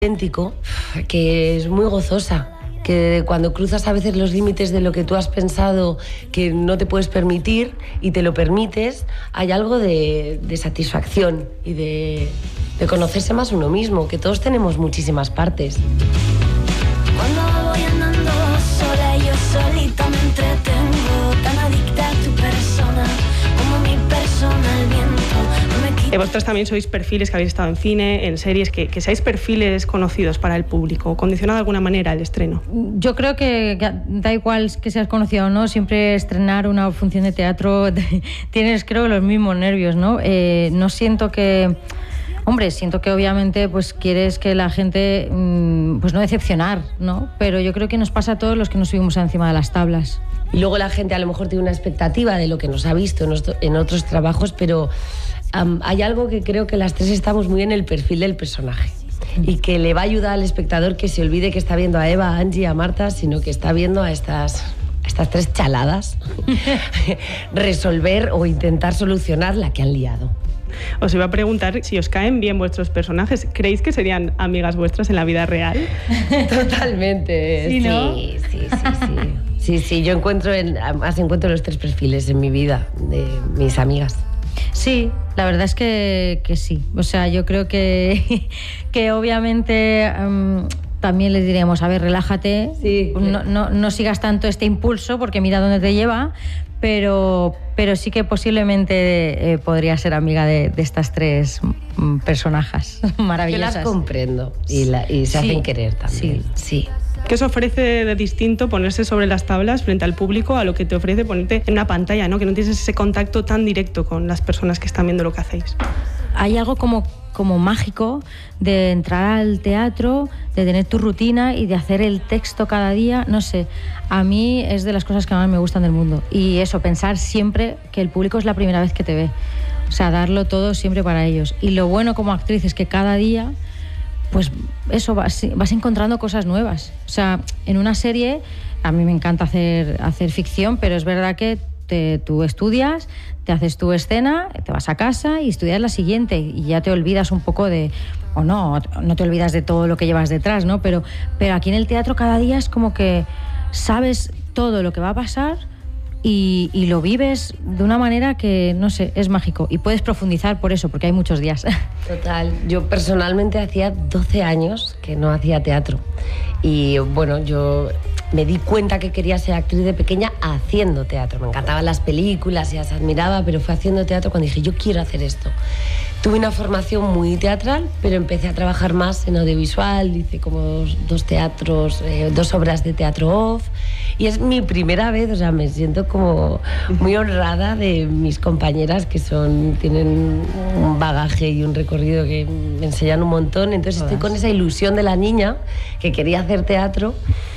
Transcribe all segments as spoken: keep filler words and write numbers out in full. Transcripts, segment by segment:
auténtico, que es muy gozosa, que cuando cruzas a veces los límites de lo que tú has pensado que no te puedes permitir y te lo permites, hay algo de, de satisfacción y de, de conocerse más uno mismo, que todos tenemos muchísimas partes. Cuando voy andando sola yo solita me entretengo, tan adicta a tu persona como mi persona al viento. Eh, vosotros también sois perfiles que habéis estado en cine, en series, que, que seáis perfiles conocidos para el público. ¿Condiciona de alguna manera el estreno? Yo creo que, que da igual que seas conocido o no, siempre estrenar una función de teatro tienes, creo, los mismos nervios, ¿no? Eh, no siento que... Hombre, siento que obviamente pues quieres que la gente, pues no decepcionar, ¿no? Pero yo creo que nos pasa a todos los que nos subimos encima de las tablas. Y luego la gente a lo mejor tiene una expectativa de lo que nos ha visto en, en otros trabajos, pero um, hay algo que creo que las tres estamos muy en el perfil del personaje y que le va a ayudar al espectador que se olvide que está viendo a Eva, a Angie, a Marta, sino que está viendo a estas... estas tres chaladas resolver o intentar solucionar la que han liado. Os iba a preguntar si os caen bien vuestros personajes. ¿Creéis que serían amigas vuestras en la vida real? Totalmente. ¿Sí, no? Sí, sí, sí, sí. Sí, sí, yo encuentro, en, además encuentro los tres perfiles en mi vida de mis amigas. Sí, la verdad es que, que sí. O sea, yo creo que, que obviamente... Um, también les diríamos, a ver, relájate, sí, no, no, no sigas tanto este impulso porque mira dónde te lleva, pero, pero sí que posiblemente eh, podría ser amiga de, de estas tres mm, personajes maravillosas. Yo las comprendo y, la, y se sí, hacen querer también. Sí. sí. ¿Qué os ofrece de distinto ponerse sobre las tablas frente al público a lo que te ofrece ponerte en una pantalla, ¿no? Que no tienes ese contacto tan directo con las personas que están viendo lo que hacéis? Hay algo como, como mágico de entrar al teatro, de tener tu rutina y de hacer el texto cada día. No sé, a mí es de las cosas que más me gustan del mundo. Y eso, pensar siempre que el público es la primera vez que te ve. O sea, darlo todo siempre para ellos. Y lo bueno como actriz es que cada día, pues eso, vas, vas encontrando cosas nuevas. O sea, en una serie, a mí me encanta hacer, hacer ficción, pero es verdad que te, tú estudias, te haces tu escena, te vas a casa y estudias la siguiente y ya te olvidas un poco de... O no, no te olvidas de todo lo que llevas detrás, ¿no? Pero, pero aquí en el teatro cada día es como que sabes todo lo que va a pasar y, y lo vives de una manera que, no sé, es mágico. Y puedes profundizar por eso, porque hay muchos días. Total. Yo personalmente hacía doce años que no hacía teatro. Y bueno, yo me di cuenta que quería ser actriz de pequeña haciendo teatro. Me encantaban las películas y las admiraba, pero fue haciendo teatro cuando dije, yo quiero hacer esto. Tuve una formación muy teatral, pero empecé a trabajar más en audiovisual, hice como dos teatros, eh, dos obras de teatro off, y es mi primera vez, o sea, me siento como muy honrada de mis compañeras que son, tienen un bagaje y un recorrido que me enseñan un montón, entonces estoy con esa ilusión de la niña que quería hacer teatro.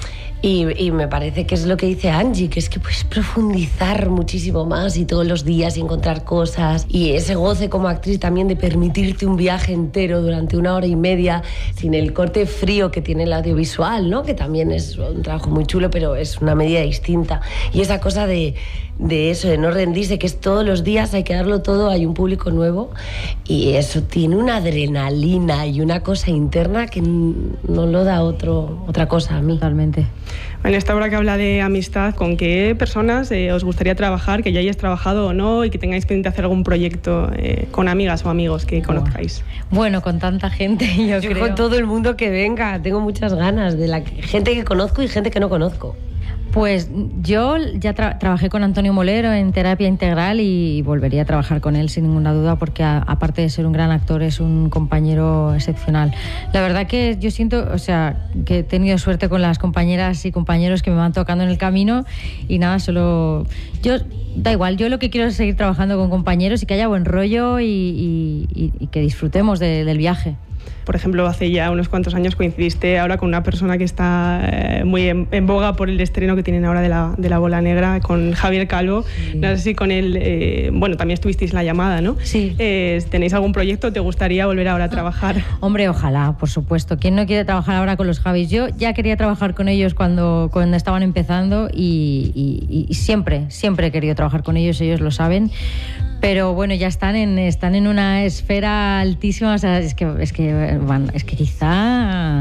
Y, y me parece que es lo que dice Angie, que es que puedes profundizar muchísimo más y todos los días y encontrar cosas. Y ese goce como actriz también de permitirte un viaje entero durante una hora y media sin el corte frío que tiene el audiovisual, ¿no? Que también es un trabajo muy chulo, pero es una medida distinta. Y esa cosa de, de eso, de no rendirse, que es todos los días, hay que darlo todo, hay un público nuevo. Y eso tiene una adrenalina y una cosa interna que no lo da otro, otra cosa a mí. Totalmente. En esta obra que habla de amistad, ¿con qué personas eh, os gustaría trabajar, que ya hayáis trabajado o no, y que tengáis pendiente hacer algún proyecto eh, con amigas o amigos que conozcáis? Bueno, con tanta gente, yo, yo creo. Con todo el mundo que venga, tengo muchas ganas, de la gente que conozco y gente que no conozco. Pues yo ya tra- trabajé con Antonio Molero en terapia integral y volvería a trabajar con él sin ninguna duda porque a, aparte de ser un gran actor es un compañero excepcional. La verdad que yo siento, o sea, que he tenido suerte con las compañeras y compañeros que me van tocando en el camino y nada, solo... Yo, da igual, yo lo que quiero es seguir trabajando con compañeros y que haya buen rollo y, y, y, y que disfrutemos de, del viaje. Por ejemplo, hace ya unos cuantos años coincidiste ahora con una persona que está eh, muy en, en boga por el estreno que tienen ahora de la, de la Bola Negra, con Javier Calvo. Sí. No sé si con él, eh, bueno, también estuvisteis en La Llamada, ¿no? Sí. Eh, ¿Tenéis algún proyecto? ¿Te gustaría volver ahora a trabajar? Hombre, ojalá, por supuesto. ¿Quién no quiere trabajar ahora con los Javis? Yo ya quería trabajar con ellos cuando, cuando estaban empezando y, y, y siempre, siempre he querido trabajar con ellos, ellos lo saben. Pero bueno, ya están en, están en una esfera altísima, o sea, es que, es que, van, es que quizá